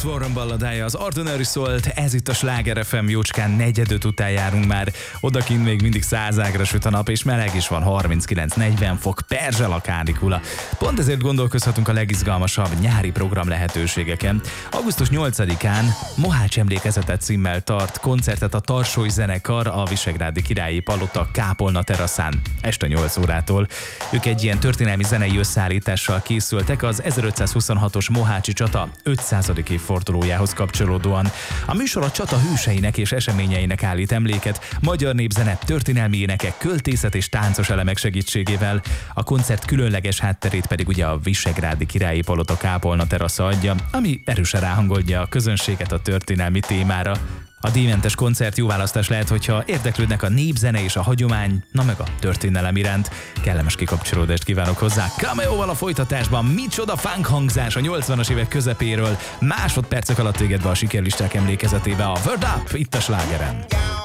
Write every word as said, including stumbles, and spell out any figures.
Warren balladája, az Ordinary szólt, ez itt a Sláger ef em, jócskán negyedöt után járunk már, odakint még mindig százágra süt a nap, és meleg is van, harminckilenc-negyven fok, perzsel a kánikula. Pont ezért gondolkozhatunk a legizgalmasabb nyári program lehetőségeken. augusztus nyolcadikán Mohács emlékezetet címmel tart koncertet a Tarsói zenekar a Visegrádi Királyi Palota kápolna teraszán este nyolc órától. Ők egy ilyen történelmi zenei összeállítással készültek az ezerötszázhuszonhatos Mohácsi csata ötszázadik évfordulójához kapcsolódóan. A műsor a csata hőseinek és eseményeinek állít emléket, magyar népzene, történelmi énekek, költészet és táncos elemek segítségével. A koncert különleges hátterét pedig ugye a Visegrádi Királyi Palota kápolna terasza adja, ami erősen ráhangolja a közönséget a történelmi témára. A díjmentes koncert jó választás lehet, hogyha érdeklődnek a népzene és a hagyomány, na meg a történelem iránt. Kellemes kikapcsolódást kívánok hozzá. Cameo-val a folytatásban, micsoda funk hangzás a nyolcvanas évek közepéről, másodpercek alatt égedve a sikerlisták emlékezetébe a Word Up itt a Slágeren.